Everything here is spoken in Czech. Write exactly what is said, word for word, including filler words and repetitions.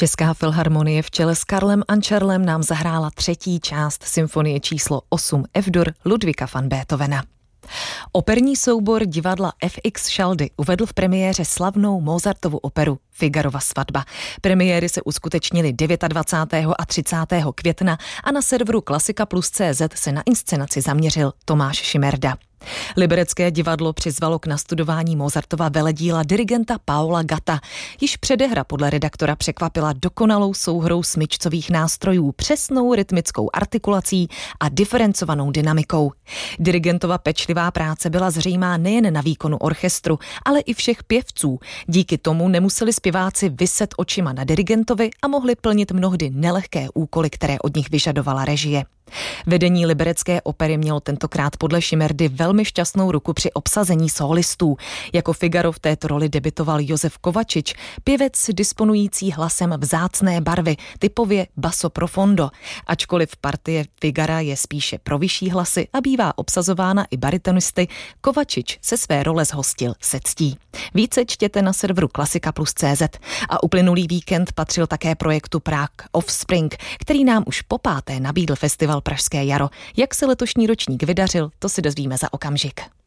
Česká filharmonie v čele s Karlem Ančerlem nám zahrála třetí část symfonie číslo osm F-dur Ludwiga van Beethovena. Operní soubor divadla F X Schaldy uvedl v premiéře slavnou Mozartovu operu Figarova svatba. Premiéry se uskutečnily dvacátého devátého a třicátého května a na serveru Klasika plus C Z se na inscenaci zaměřil Tomáš Šimerda. Liberecké divadlo přizvalo k nastudování Mozartova veledíla dirigenta Paula Gatta. Již předehra podle redaktora překvapila dokonalou souhrou smyčcových nástrojů, přesnou rytmickou artikulací a diferencovanou dynamikou. Dirigentova pečlivá práce byla zřejmá nejen na výkonu orchestru, ale i všech pěvců. Díky tomu nemuseli zpěváci viset očima na dirigentovi a mohli plnit mnohdy nelehké úkoly, které od nich vyžadovala režie. Vedení liberecké opery mělo tentokrát podle Šimerdy velmi šťastnou ruku při obsazení solistů. Jako Figaro v této roli debitoval Josef Kovačič, pěvec disponující hlasem vzácné barvy, typově basso profondo. Ačkoliv partie Figara je spíše pro vyšší hlasy a bývá obsazována i baritonisty, Kovačič se své role zhostil se ctí. Více čtěte na serveru Klasika plus C Z. A uplynulý víkend patřil také projektu Prague Offspring, který nám už po páté nabídl festival Pražské jaro. Jak se letošní ročník vydařil, to si dozvíme za okamžik.